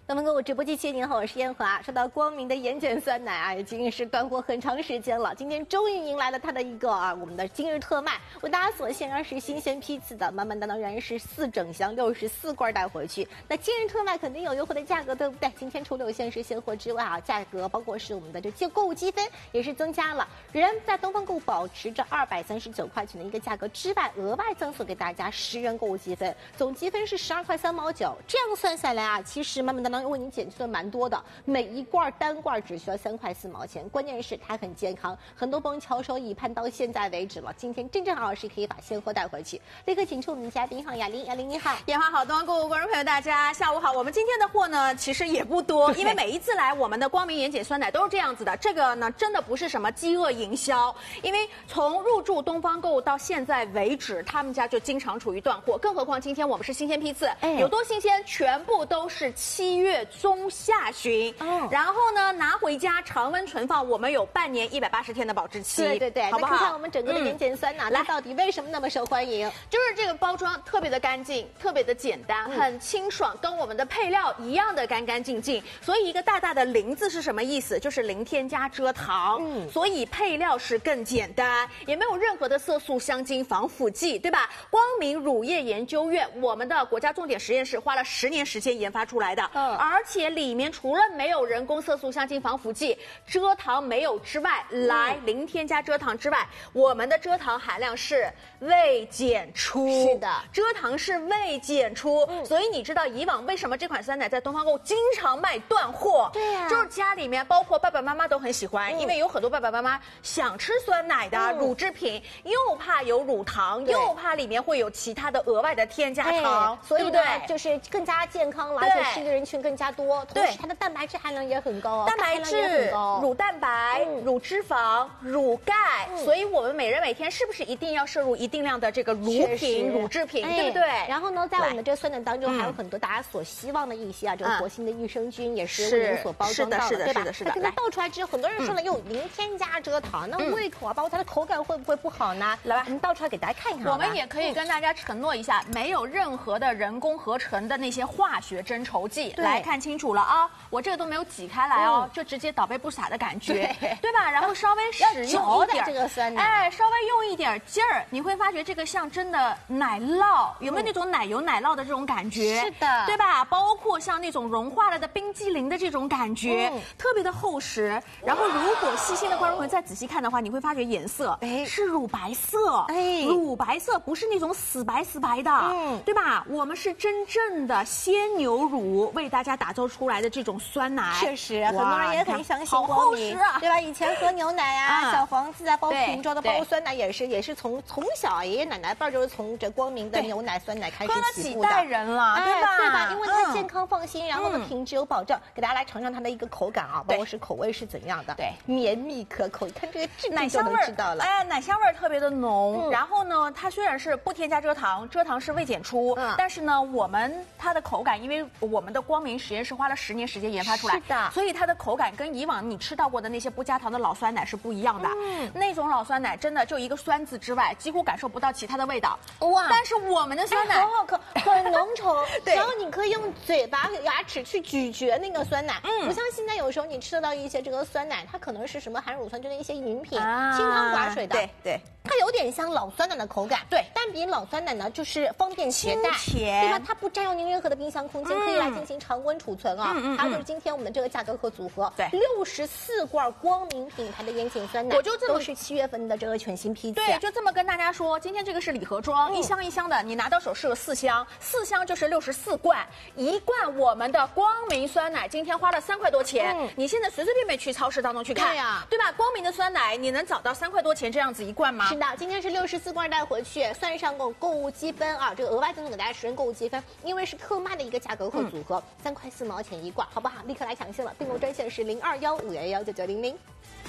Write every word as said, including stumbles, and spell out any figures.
咱们跟我直播间期，您好，我是燕华。说到光明的盐碱酸奶啊，已经是断货很长时间了，今天终于迎来了它的一个啊，我们的今日特卖，为大家所限量是新鲜批次的，满满当当仍然是四整箱六十四罐带回去。那今日特卖肯定有优惠的价格，对不对？今天除了有限时现货之外啊，价格包括是我们的这个购物积分也是增加了，仍然在东方购保持着二百三十九块钱的一个价格之外，额外赠送给大家十元购物积分，总积分是十二块三毛九。这样算下来啊，其实满满当当为您减去了蛮多的，每一罐单罐只需要三块四毛钱，关键是它很健康，很多朋友翘首以盼到现在为止了，今天正正好好是可以把现货带回去。立刻请出我们的嘉宾哈，雅玲，雅玲你好， 燕华好，东方购物观众朋友大家下午好。我们今天的货呢其实也不多，因为每一次来我们的光明盐碱酸奶都是这样子的，这个呢真的不是什么饥饿营销，因为从入驻东方购物到现在为止，他们家就经常处于断货，更何况今天我们是新鲜批次，哎、有多新鲜，全部都是七月中下旬，哦、然后呢拿回家常温存放，我们有半年一百八十天的保质期， 对对对， 好不好？ 那看看我们整个的盐碱酸奶，它、嗯、到底为什么那么受欢迎？ 就是这个包装特别的干净，特别的简单，嗯、很清爽，跟我们的配料一样的干干净净。所以一个大大的零字是什么意思？就是零添加蔗糖，嗯，所以配料是更简单，也没有任何的色素、香精、防腐剂，对吧？光明乳业研究院，我们的国家重点实验室花了十年时间研发出来的，嗯，而且里面除了没有人工色素、香精、防腐剂，蔗糖没有之外，来、嗯、零添加蔗糖之外，我们的蔗糖含量是未检出， 是的， 蔗糖是未检出，嗯、所以你知道以往为什么这款酸奶在东方购物经常卖断货？ 对呀、啊， 就是家里面包括爸爸妈妈都很喜欢，嗯、因为有很多爸爸妈妈想吃酸奶的、嗯、乳制品，又怕有乳糖，又怕里面会有其他的额外的添加糖， 所以对不对？ 就是更加健康了，而且吃的人群更加多，同时它的蛋白质含量也很高， 蛋白质、乳蛋白、嗯、乳脂肪、乳钙，嗯、所以我们每人每天是不是一定要摄入一定量的这个乳品、乳制品，对不对？ 然后呢，在我们这个酸奶当中还有很多大家所希望的一些啊，这个活性的益生菌也是为您所包装到的，对吧？ 是的， 可能倒出来之后，很多人说了，用零添加蔗糖，那胃口啊，包括它的口感会不会不好呢？来吧，我们倒出来给大家看一看。 我们也可以跟大家承诺一下，没有任何的人工合成的那些化学增稠剂。来看清楚了啊，我这个都没有挤开来哦，就直接倒杯不洒的感觉，对吧？然后稍微使用一点这个酸奶， 哎，稍微用一点劲儿，你会发觉这个像真的奶酪，有没有那种奶油奶酪的这种感觉？ 是的， 对吧？包括像那种融化了的冰激凌的这种感觉，嗯、特别的厚实。然后如果细心的观众朋友再仔细看的话，你会发觉颜色哎是乳白色，哎，乳白色不是那种死白死白的，嗯，对吧？我们是真正的鲜牛乳为大家打造出来的这种酸奶， 确实，很多人也很相信光明，好厚实啊， 对吧？以前喝牛奶啊，啊小黄子啊，包括瓶装的包酸奶也是，也是从从小爷爷奶奶辈就是从这光明的牛奶酸奶开始起步的， 喝了几代人了， 哎、 对吧？ 对吧？因为它健康放心，嗯、然后呢品质有保证，给大家来尝尝它的一个口感啊，包括是口味是怎样的，对，绵密可口，一看这个质地就能知道了。 哎，奶香味儿特别的浓。嗯、然后呢，它虽然是不添加蔗糖，蔗糖是未检出，嗯、但是呢，我们它的口感，因为我们的光明实验室花了十年时间研发出来， 是的， 所以它的口感跟以往你吃到过的那些不加糖的老酸奶是不一样的。嗯，那种老酸奶真的就一个酸字之外，几乎感受不到其他的味道。哇！但是我们的酸奶、 哎、很好喝，很浓稠，然后你可以用嘴巴、牙齿去咀嚼那个酸奶。嗯，不像现在有时候你吃得到一些这个酸奶，它可能是什么含乳酸菌的一些饮品，啊、清汤寡水的。 对对。 它有点像老酸奶的口感， 对， 但比老酸奶呢就是方便携带，对吧？它不占用您任何的冰箱空间，嗯、可以来进行常温储存啊。嗯嗯、还有就是今天我们的这个价格和组合，对，六十四罐光明品牌的盐碱酸奶， 我就这么都是七月份的这个全新批次， 对，就这么跟大家说，今天这个是礼盒装，嗯、一箱一箱的，你拿到手是有四箱，四箱就是六十四罐，一罐我们的光明酸奶今天花了三块多钱，嗯、你现在随随便便去超市当中去看， 对呀、啊， 对吧？光明的酸奶你能找到三块多钱这样子一罐吗？ 是的，今天是六十四罐带回去，算上购购物积分啊，这个额外赠送给大家十元购物积分，因为是特卖的一个价格和组合，三块四毛钱一罐，好不好？立刻来抢先了，订购专线是零二幺五幺幺九九零零。